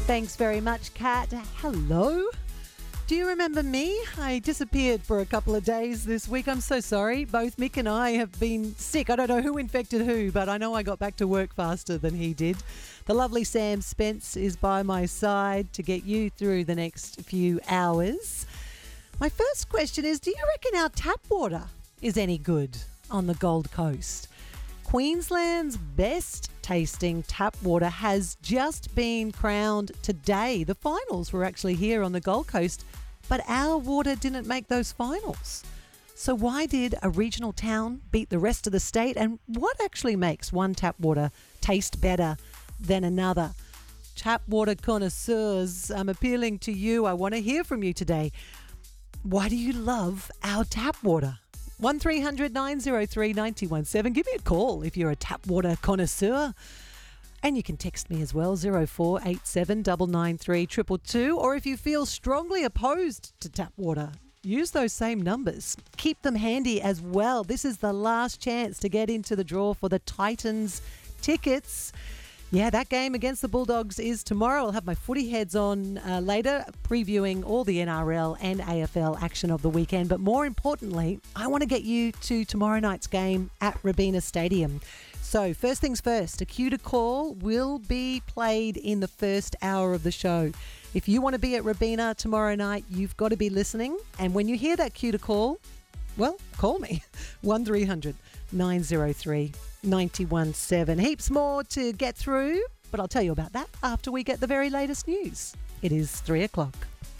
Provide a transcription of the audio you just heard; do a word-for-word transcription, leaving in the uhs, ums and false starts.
Thanks very much, Kat. Hello. Do you remember me? I disappeared for a couple of days this week. I'm so sorry. Both Mick and I have been sick. I don't know who infected who, but I know I got back to work faster than he did. The lovely Sam Spence is by my side to get you through the next few hours. My first question is, do you reckon our tap water is any good on the Gold Coast? Queensland's best tasting tap water has just been crowned today. The finals were actually here on the Gold Coast, but our water didn't make those finals. So why did a regional town beat the rest of the state? And what actually makes one tap water taste better than another? Tap water connoisseurs, I'm appealing to you. I want to hear from you today. Why do you love our tap water? one three hundred nine oh three nine one seven. Give me a call if you're a tap water connoisseur. And you can text me as well, oh four eight seven nine nine three two two two. Or if you feel strongly opposed to tap water, use those same numbers. Keep them handy as well. This is the last chance to get into the draw for the Titans tickets. Yeah, that game against the Bulldogs is tomorrow. I'll have my footy heads on uh, later, previewing all the N R L and A F L action of the weekend. But more importantly, I want to get you to tomorrow night's game at Robina Stadium. So first things first, a cue to call will be played in the first hour of the show. If you want to be at Robina tomorrow night, you've got to be listening. And when you hear that cue to call, well, call me. one three hundred nine oh three nine one seven. Heaps more to get through, but I'll tell you about that after we get the very latest news. It is three o'clock.